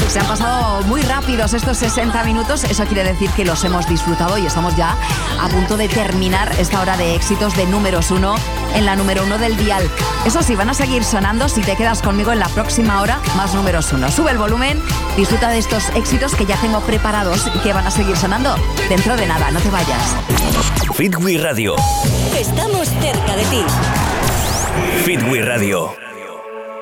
Se han pasado muy rápidos estos 60 minutos. Eso quiere decir que los hemos disfrutado y estamos ya a punto de terminar esta hora de éxitos de números 1 en la número 1 del dial. Eso sí, van a seguir sonando si te quedas conmigo en la próxima hora, más números 1. Sube el volumen, disfruta de estos éxitos que ya tengo preparados y que van a seguir sonando dentro de nada. No te vayas. Fit We Radio. Estamos cerca de ti. Fit We Radio.